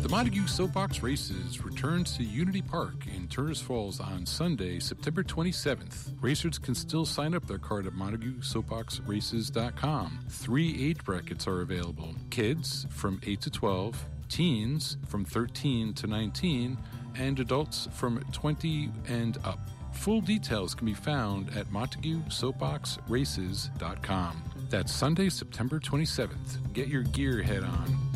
The Montague Soapbox Races return to Unity Park in Turner's Falls on Sunday, September 27th. Racers can still sign up their card at MontagueSoapboxRaces.com. 3 age brackets are available. Kids from 8 to 12, teens from 13 to 19, and adults from 20 and up. Full details can be found at MontagueSoapboxRaces.com. That's Sunday, September 27th. Get your gear head on.